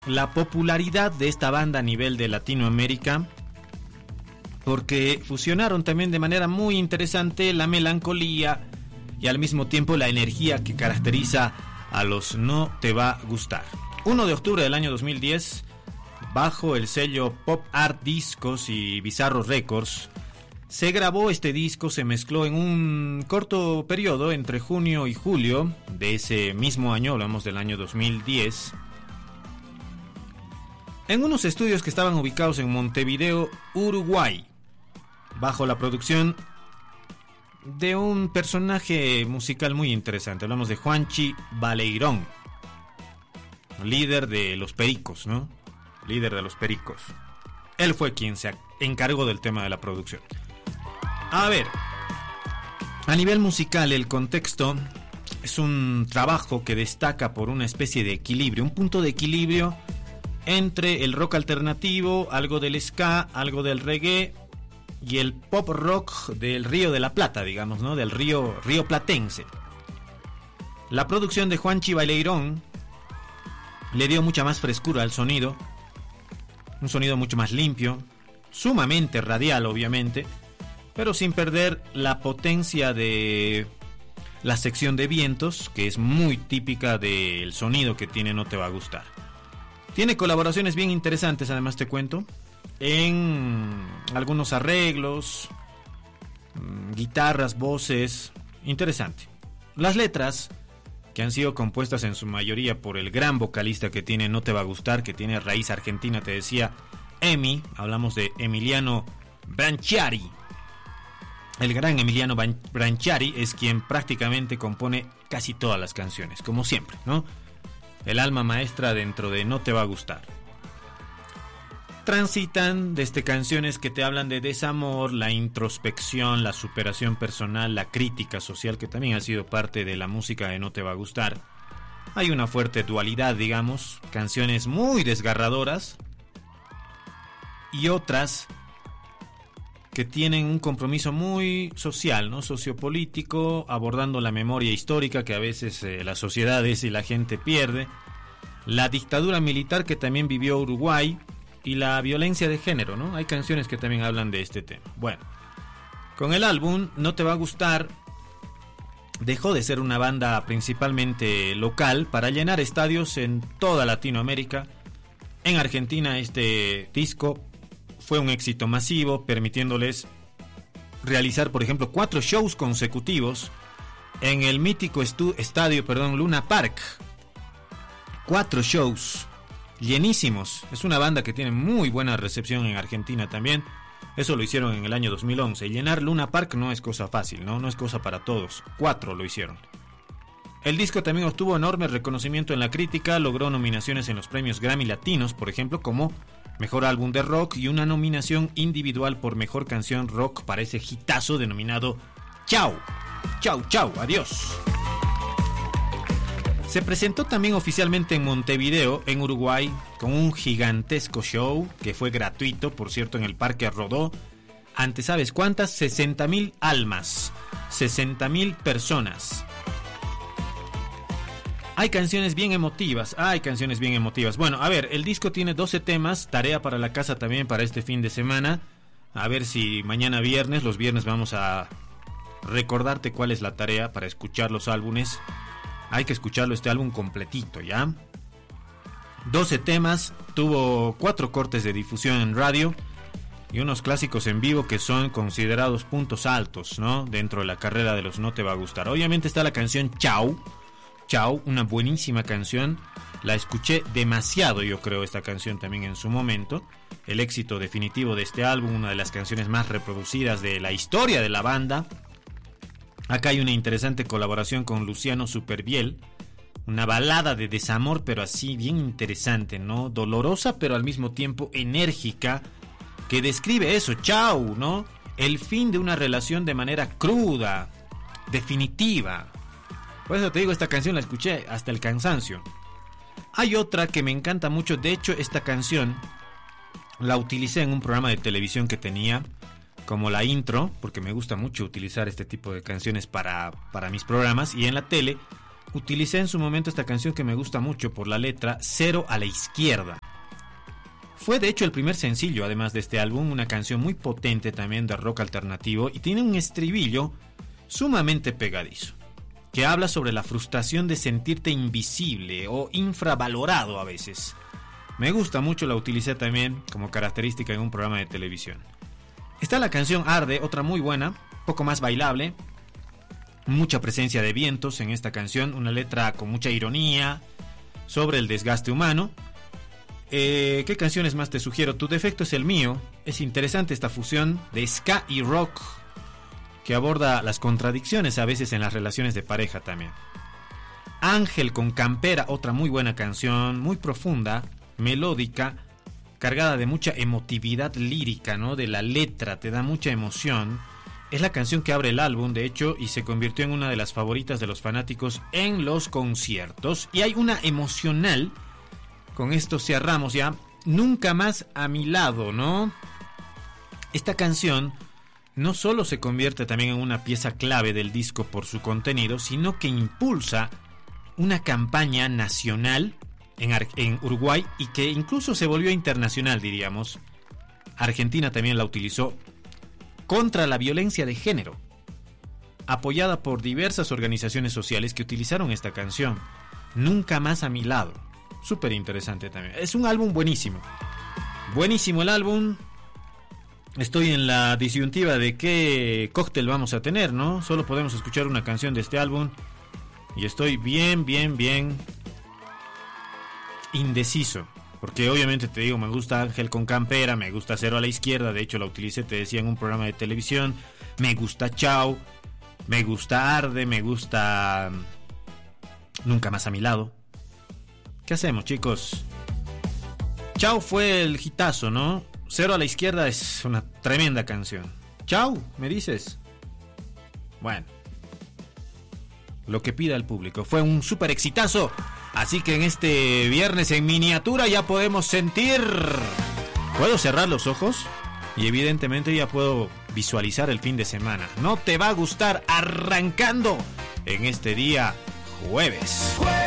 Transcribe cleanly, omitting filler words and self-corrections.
la popularidad de esta banda a nivel de Latinoamérica, porque fusionaron también de manera muy interesante la melancolía y al mismo tiempo la energía que caracteriza a los No Te Va a Gustar. 1 de octubre del año 2010, bajo el sello Pop Art Discos y Bizarro Records, se grabó este disco, se mezcló en un corto periodo entre junio y julio de ese mismo año, hablamos del año 2010, en unos estudios que estaban ubicados en Montevideo, Uruguay, bajo la producción de un personaje musical muy interesante. Hablamos de Juanchi Baleirón, líder de los Pericos, ¿no? Líder de los Pericos. Él fue quien se encargó del tema de la producción. A ver, a nivel musical, el contexto es un trabajo que destaca por una especie de equilibrio, un punto de equilibrio entre el rock alternativo, algo del ska, algo del reggae y el pop rock del Río de la Plata, digamos, ¿no? Del río platense. La producción de Juanchi Baleirón le dio mucha más frescura al sonido, un sonido mucho más limpio, sumamente radial obviamente, pero sin perder la potencia de la sección de vientos, que es muy típica del sonido que tiene No Te Va a Gustar. Tiene colaboraciones bien interesantes, además te cuento, en algunos arreglos, guitarras, voces, interesante. Las letras, que han sido compuestas en su mayoría por el gran vocalista que tiene No Te Va a Gustar, que tiene raíz argentina, te decía, hablamos de Emiliano Branchiari. El gran Emiliano Branchiari es quien prácticamente compone casi todas las canciones, como siempre, ¿no? El alma maestra dentro de No Te Va a Gustar. Transitan desde canciones que te hablan de desamor, la introspección, la superación personal, la crítica social, que también ha sido parte de la música de No Te Va a Gustar. Hay una fuerte dualidad, digamos, canciones muy desgarradoras y otras que tienen un compromiso muy social, ¿no? Sociopolítico, abordando la memoria histórica que a veces las sociedades y la gente pierde, la dictadura militar que también vivió Uruguay y la violencia de género, ¿no? Hay canciones que también hablan de este tema. Bueno, con el álbum No Te Va a Gustar dejó de ser una banda principalmente local para llenar estadios en toda Latinoamérica. En Argentina este disco fue un éxito masivo, permitiéndoles realizar, por ejemplo, 4 shows consecutivos en el mítico estadio Luna Park. 4 shows llenísimos. Es una banda que tiene muy buena recepción en Argentina también. Eso lo hicieron en el año 2011. Llenar Luna Park no es cosa fácil, ¿no? No es cosa para todos. 4 lo hicieron. El disco también obtuvo enorme reconocimiento en la crítica, logró nominaciones en los premios Grammy Latinos, por ejemplo, como Mejor Álbum de Rock y una nominación individual por Mejor Canción Rock para ese hitazo denominado Chau, Chau, Chau, Adiós. Se presentó también oficialmente en Montevideo, en Uruguay, con un gigantesco show que fue gratuito, por cierto, en el Parque Rodó, ante, ¿sabes cuántas? 60.000 almas, 60.000 personas. Hay canciones bien emotivas, Bueno, a ver, el disco tiene 12 temas, tarea para la casa también para este fin de semana. A ver si mañana viernes, los viernes vamos a recordarte cuál es la tarea para escuchar los álbumes. Hay que escucharlo este álbum completito, ¿ya? 12 temas, tuvo 4 cortes de difusión en radio y unos clásicos en vivo que son considerados puntos altos, ¿no? Dentro de la carrera de los No Te Va a Gustar. Obviamente está la canción Chau, una buenísima canción. La escuché demasiado, yo creo, esta canción también en su momento. El éxito definitivo de este álbum, una de las canciones más reproducidas de la historia de la banda. Acá hay una interesante colaboración con Luciano Superviel, una balada de desamor, pero así bien interesante, ¿no? Dolorosa, pero al mismo tiempo enérgica, que describe eso, chau, ¿no? El fin de una relación de manera cruda, definitiva. Por eso te digo, esta canción la escuché hasta el cansancio. Hay otra que me encanta mucho, de hecho esta canción la utilicé en un programa de televisión que tenía como la intro, porque me gusta mucho utilizar este tipo de canciones para mis programas, y en la tele utilicé en su momento esta canción que me gusta mucho por la letra, Cero a la Izquierda. Fue de hecho el primer sencillo, además de este álbum, una canción muy potente también de rock alternativo y tiene un estribillo sumamente pegadizo, que habla sobre la frustración de sentirte invisible o infravalorado a veces. Me gusta mucho, la utilicé también como característica en un programa de televisión. Está la canción Arde, otra muy buena, poco más bailable, mucha presencia de vientos en esta canción, una letra con mucha ironía sobre el desgaste humano. ¿Qué canciones más te sugiero? Tu defecto es el mío. Es interesante esta fusión de ska y rock que aborda las contradicciones a veces en las relaciones de pareja también. Ángel con Campera, otra muy buena canción, muy profunda, melódica, cargada de mucha emotividad lírica, ¿no? De la letra, te da mucha emoción. Es la canción que abre el álbum, de hecho, y se convirtió en una de las favoritas de los fanáticos en los conciertos. Y hay una emocional, con esto cerramos ya, Nunca Más a Mi Lado, ¿no? Esta canción no solo se convierte también en una pieza clave del disco por su contenido, sino que impulsa una campaña nacional en Uruguay y que incluso se volvió internacional, diríamos. Argentina también la utilizó contra la violencia de género, apoyada por diversas organizaciones sociales que utilizaron esta canción, Nunca Más a Mi Lado. Súper interesante también. Es un álbum buenísimo. Buenísimo el álbum. Estoy en la disyuntiva de qué cóctel vamos a tener, ¿no? Solo podemos escuchar una canción de este álbum. Y estoy bien indeciso. Porque obviamente te digo, me gusta Ángel con Campera, me gusta Cero a la Izquierda. De hecho la utilicé, te decía, en un programa de televisión. Me gusta Chao. Me gusta Arde, me gusta Nunca Más a Mi Lado. ¿Qué hacemos, chicos? Chao fue el hitazo, ¿no? Cero a la Izquierda es una tremenda canción. Chao, ¿me dices? Bueno, lo que pida el público. Fue un súper exitazo. Así que en este viernes en miniatura ya podemos sentir... ¿Puedo cerrar los ojos? Y evidentemente ya puedo visualizar el fin de semana. No te va a gustar, arrancando en este día jueves.